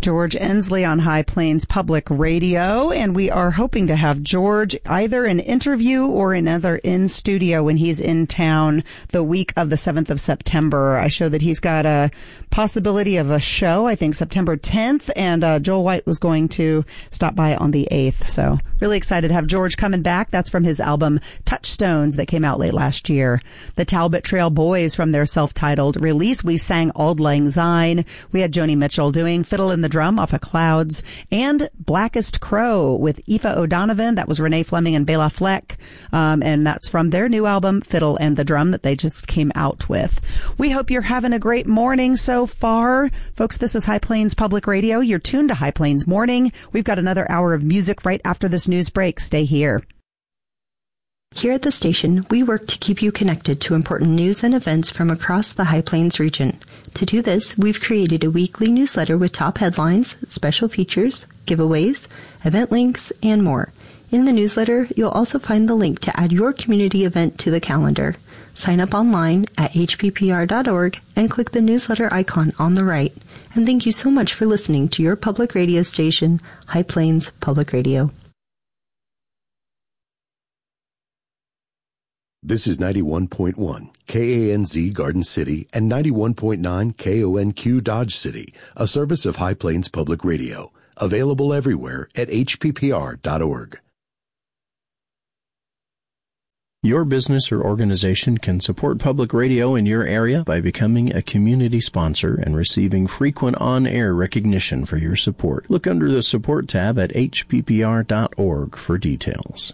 George Ensley on High Plains Public Radio, and we are hoping to have George either an interview or another in studio when he's in town the week of the 7th of September. I show that he's got a possibility of a show, I think September 10th, and Joel White was going to stop by on the 8th. So really excited to have George coming back. That's from his album Touchstones that came out late last year. The Talbot Trail Boys from their self-titled release. We sang Auld Lang Syne. We had Joni Mitchell doing Fiddle in the Drum off of Clouds, and Blackest Crow with Aoife O'Donovan. That was Renee Fleming and Bela Fleck. And that's from their new album, Fiddle and the Drum, that they just came out with. We hope you're having a great morning so far. Folks, this is High Plains Public Radio. You're tuned to High Plains Morning. We've got another hour of music right after this news break. Stay here. Here at the station, we work to keep you connected to important news and events from across the High Plains region. To do this, we've created a weekly newsletter with top headlines, special features, giveaways, event links, and more. In the newsletter, you'll also find the link to add your community event to the calendar. Sign up online at hppr.org and click the newsletter icon on the right. And thank you so much for listening to your public radio station, High Plains Public Radio. This is 91.1 KANZ Garden City and 91.9 KONQ Dodge City, a service of High Plains Public Radio, available everywhere at hppr.org. Your business or organization can support public radio in your area by becoming a community sponsor and receiving frequent on-air recognition for your support. Look under the support tab at hppr.org for details.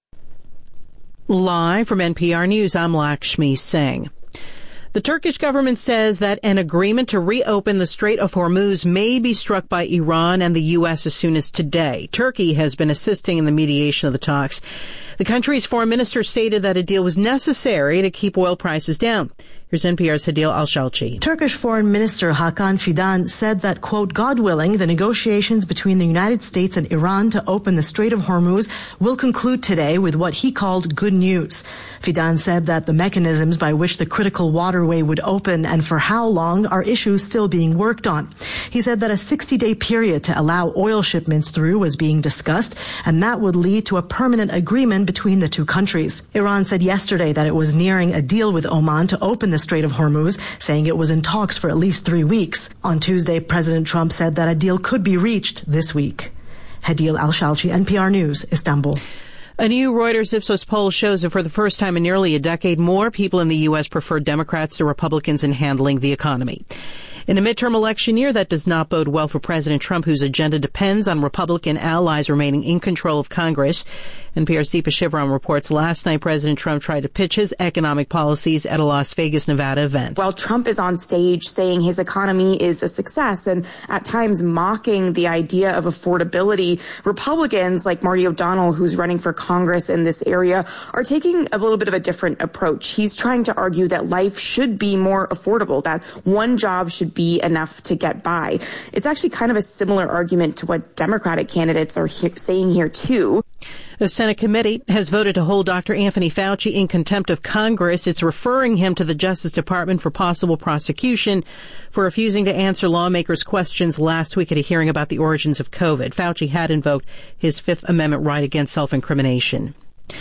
Live from NPR News, I'm Lakshmi Singh. The Turkish government says that an agreement to reopen the Strait of Hormuz may be struck by Iran and the U.S. as soon as today. Turkey has been assisting in the mediation of the talks. The country's foreign minister stated that a deal was necessary to keep oil prices down. Here's NPR's Hadil Al-Shalchi. Turkish Foreign Minister Hakan Fidan said that, quote, God willing, the negotiations between the United States and Iran to open the Strait of Hormuz will conclude today with what he called good news. Fidan said that the mechanisms by which the critical waterway would open and for how long are issues still being worked on. He said that a 60-day period to allow oil shipments through was being discussed, and that would lead to a permanent agreement between the two countries. Iran said yesterday that it was nearing a deal with Oman to open the Strait of Hormuz, saying it was in talks for at least 3 weeks. On Tuesday, President Trump said that a deal could be reached this week. Hadil Al-Shalchi, NPR News, Istanbul. A new Reuters Ipsos poll shows that for the first time in nearly a decade, more people in the U.S. prefer Democrats to Republicans in handling the economy. In a midterm election year, that does not bode well for President Trump, whose agenda depends on Republican allies remaining in control of Congress. NPR's Deepa Shivram reports last night President Trump tried to pitch his economic policies at a Las Vegas, Nevada event. While Trump is on stage saying his economy is a success and at times mocking the idea of affordability, Republicans like Marty O'Donnell, who's running for Congress in this area, are taking a little bit of a different approach. He's trying to argue that life should be more affordable, that one job should be enough to get by. It's actually kind of a similar argument to what Democratic candidates are saying here, too. The Senate committee has voted to hold Dr. Anthony Fauci in contempt of Congress. It's referring him to the Justice Department for possible prosecution for refusing to answer lawmakers' questions last week at a hearing about the origins of COVID. Fauci had invoked his Fifth Amendment right against self-incrimination.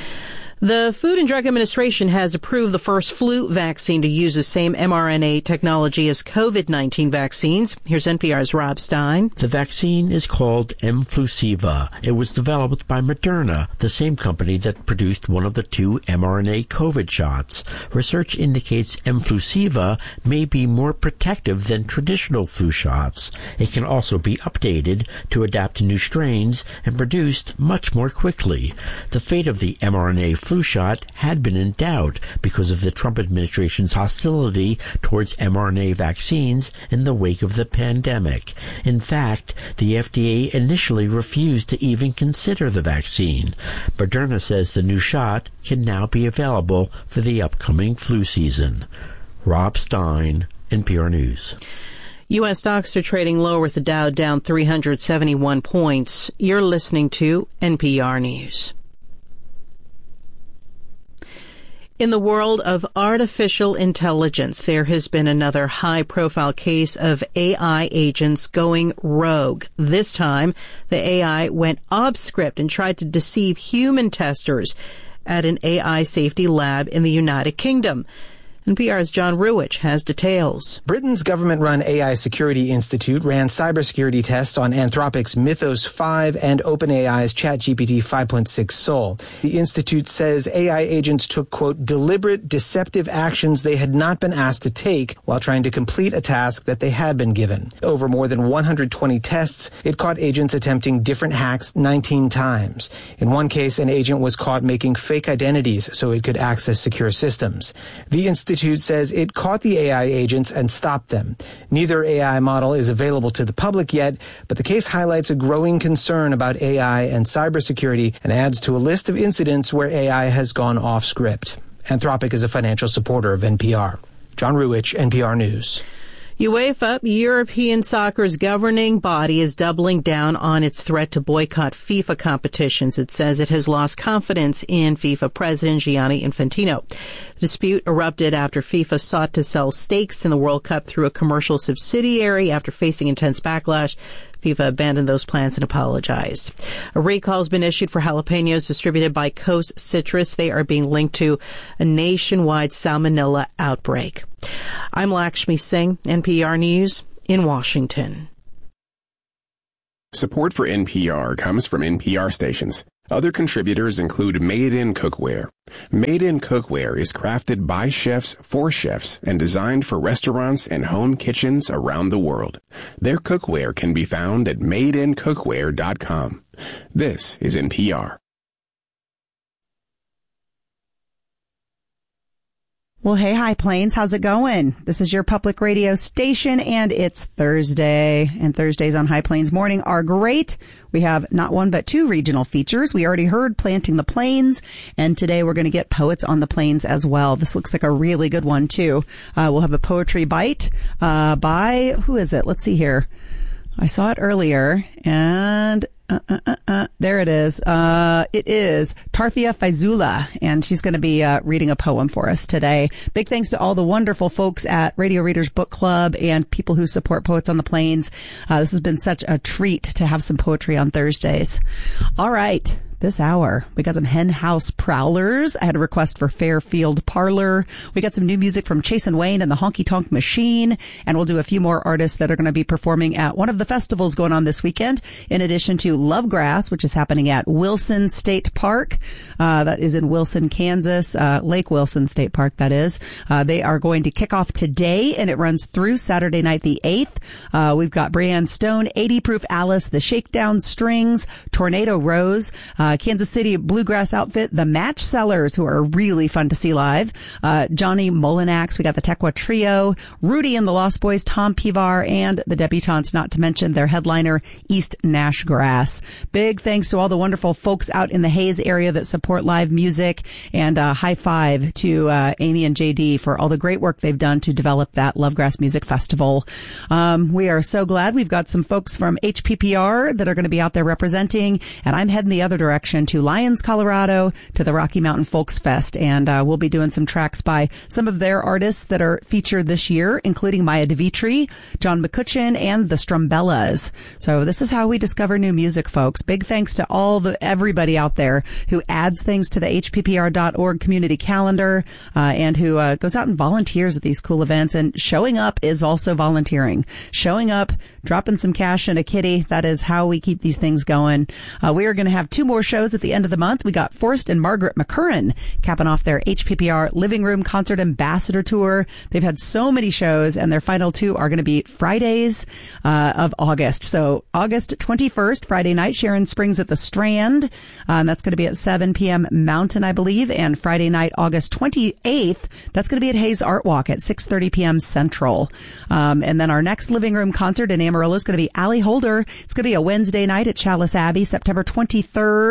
The Food and Drug Administration has approved the first flu vaccine to use the same mRNA technology as COVID-19 vaccines. Here's NPR's Rob Stein. The vaccine is called Mflusiva. It was developed by Moderna, the same company that produced one of the 2 mRNA COVID shots. Research indicates Mflusiva may be more protective than traditional flu shots. It can also be updated to adapt to new strains and produced much more quickly. The fate of the mRNA flu shot had been in doubt because of the Trump administration's hostility towards mRNA vaccines in the wake of the pandemic. In fact, the FDA initially refused to even consider the vaccine. Moderna says the new shot can now be available for the upcoming flu season. Rob Stein, NPR News. U.S. stocks are trading lower with the Dow down 371 points. You're listening to NPR News. In the world of artificial intelligence, there has been another high-profile case of AI agents going rogue. This time, the AI went off script and tried to deceive human testers at an AI safety lab in the United Kingdom. NPR's John Ruwitch has details. Britain's government-run AI Security Institute ran cybersecurity tests on Anthropic's Mythos 5 and OpenAI's ChatGPT 5.6 Sol. The institute says AI agents took, quote, deliberate, deceptive actions they had not been asked to take while trying to complete a task that they had been given. Over more than 120 tests, it caught agents attempting different hacks 19 times. In one case, an agent was caught making fake identities so it could access secure systems. The institute says it caught the AI agents and stopped them. Neither AI model is available to the public yet, but the case highlights a growing concern about AI and cybersecurity and adds to a list of incidents where AI has gone off script. Anthropic is a financial supporter of NPR. John Ruwitch, NPR News. UEFA, European soccer's governing body, is doubling down on its threat to boycott FIFA competitions. It says it has lost confidence in FIFA president Gianni Infantino. The dispute erupted after FIFA sought to sell stakes in the World Cup through a commercial subsidiary. After facing intense backlash, FIFA abandoned those plans and apologized. A recall has been issued for jalapenos distributed by Coast Citrus. They are being linked to a nationwide salmonella outbreak. I'm Lakshmi Singh, NPR News in Washington. Support for NPR comes from NPR stations. Other contributors include Made in Cookware. Made in Cookware is crafted by chefs for chefs and designed for restaurants and home kitchens around the world. Their cookware can be found at madeincookware.com. This is NPR. Well, hey, High Plains, how's it going? This is your public radio station, and it's Thursday. And Thursdays on High Plains Morning are great. We have not one but two regional features. We already heard Planting the Plains, and today we're going to get Poets on the Plains as well. This looks like a really good one, too. We'll have a poetry bite by, who is it? Let's see here. I saw it earlier, and there it is. It is Tarfia Faizullah, and she's going to be reading a poem for us today. Big thanks to all the wonderful folks at Radio Readers Book Club and people who support Poets on the Plains. This has been such a treat to have some poetry on Thursdays. All right. This hour, we got some Hen House Prowlers. I had a request for Fairfield Parlor. We got some new music from Chase and Wayne and the Honky Tonk Machine. And we'll do a few more artists that are going to be performing at one of the festivals going on this weekend, in addition to Lovegrass, which is happening at Wilson State Park. That is in Wilson, Kansas, Lake Wilson State Park, that is. They are going to kick off today, and it runs through Saturday night, the 8th. We've got Brianne Stone, 80 Proof Alice, the Shakedown Strings, Tornado Rose, Kansas City Bluegrass Outfit, the Match Sellers, who are really fun to see live, Johnny Molinax, we got the Tequa Trio, Rudy and the Lost Boys, Tom Pivar, and the Debutantes, not to mention their headliner, East Nashgrass. Big thanks to all the wonderful folks out in the Hayes area that support live music, and high five to Amy and JD for all the great work they've done to develop that Lovegrass Music Festival. We are so glad we've got some folks from HPPR that are going to be out there representing, and I'm heading the other direction to Lyons, Colorado, to the Rocky Mountain Folks Fest, and we'll be doing some tracks by some of their artists that are featured this year, including Maya DeVitri, John McCutcheon, and the Strumbellas. So this is how we discover new music, folks. Big thanks to everybody out there who adds things to the hppr.org community calendar, and who goes out and volunteers at these cool events. And showing up is also volunteering. Showing up, dropping some cash in a kitty, that is how we keep these things going. We are going to have two more shows at the end of the month. We got Forrest and Margaret McCurran capping off their HPPR Living Room Concert Ambassador Tour. They've had so many shows, and their final two are going to be Fridays of August. So August 21st, Friday night, Sharon Springs at the Strand. And that's going to be at 7 p.m. Mountain, I believe. And Friday night, August 28th, that's going to be at Hayes Art Walk at 6:30 p.m. Central. And then our next Living Room concert in Amarillo is going to be Allie Holder. It's going to be a Wednesday night at Chalice Abbey, September 23rd.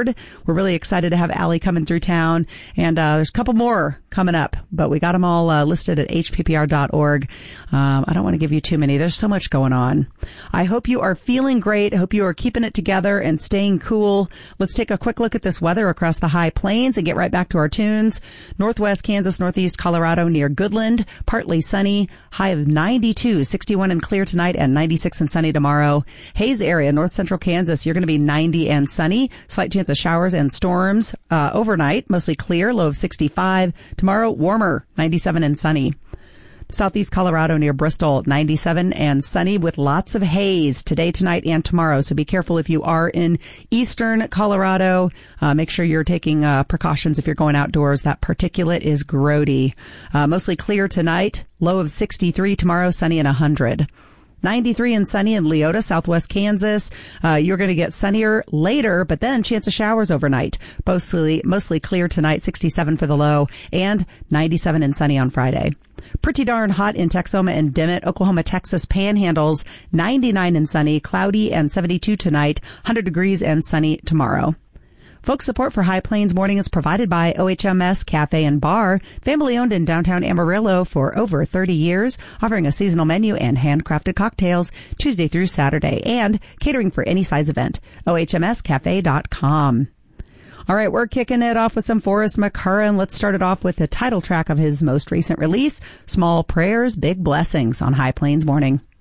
Board. We're really excited to have Allie coming through town. And there's a couple more coming up, but we got them all listed at hppr.org. I don't want to give you too many. There's so much going on. I hope you are feeling great. I hope you are keeping it together and staying cool. Let's take a quick look at this weather across the high plains and get right back to our tunes. Northwest Kansas, northeast Colorado near Goodland, partly sunny, high of 92, 61 and clear tonight, and 96 and sunny tomorrow. Hays area, north central Kansas, you're going to be 90 and sunny, slight chance of showers and storms overnight, mostly clear, low of 65. Tomorrow, warmer, 97 and sunny. Southeast Colorado near Bristol, 97 and sunny with lots of haze today, tonight, and tomorrow. So be careful if you are in eastern Colorado. Make sure you're taking precautions if you're going outdoors. That particulate is grody. Mostly clear tonight, low of 63 tomorrow, sunny and 100. 93 and sunny in Leota, southwest Kansas. You're going to get sunnier later, but then chance of showers overnight. Mostly clear tonight, 67 for the low, and 97 and sunny on Friday. Pretty darn hot in Texoma and Dimmitt, Oklahoma, Texas panhandles, 99 and sunny, cloudy and 72 tonight, 100 degrees and sunny tomorrow. Folk support for High Plains Morning is provided by OHMS Cafe and Bar, family owned in downtown Amarillo for over 30 years, offering a seasonal menu and handcrafted cocktails Tuesday through Saturday, and catering for any size event. OHMScafe.com. All right, we're kicking it off with some Forrest McCurran. Let's start it off with the title track of his most recent release, Small Prayers, Big Blessings, on High Plains Morning.